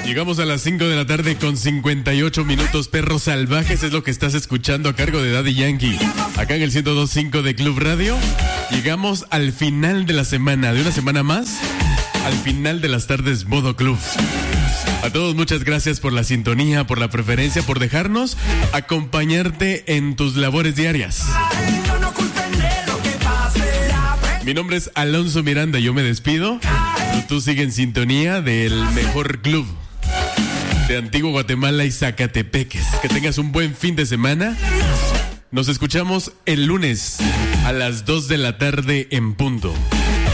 Llegamos a las 5 de la tarde con 58 minutos. Perros Salvajes es lo que estás escuchando a cargo de Daddy Yankee. Acá en el 102.5 de Club Radio. Llegamos al final de la semana, de una semana más, al final de las tardes Modo Club. A todos muchas gracias por la sintonía, por la preferencia, por dejarnos acompañarte en tus labores diarias. Mi nombre es Alonso Miranda, yo me despido. Tú sigue en sintonía del mejor club de Antigua Guatemala y Zacatepeques. Que tengas un buen fin de semana. Nos escuchamos el lunes a las 2 de la tarde en punto.